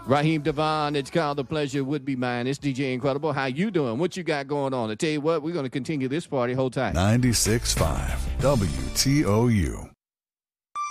Raheem Devon, it's called The Pleasure Would Be Mine. It's DJ Incredible. How you doing? What you got going on? I tell you what, we're going to continue this party. Hold tight. 96.5 WTOU.